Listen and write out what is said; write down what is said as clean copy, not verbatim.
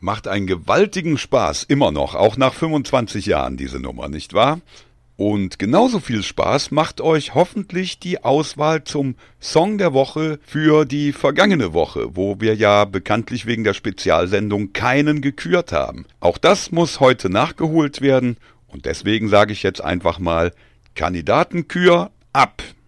Macht einen gewaltigen Spaß, immer noch, auch nach 25 Jahren diese Nummer, nicht wahr? Und genauso viel Spaß macht euch hoffentlich die Auswahl zum Song der Woche für die vergangene Woche, wo wir ja bekanntlich wegen der Spezialsendung keinen gekürt haben. Auch das muss heute nachgeholt werden und deswegen sage ich jetzt einfach mal Kandidatenkür ab!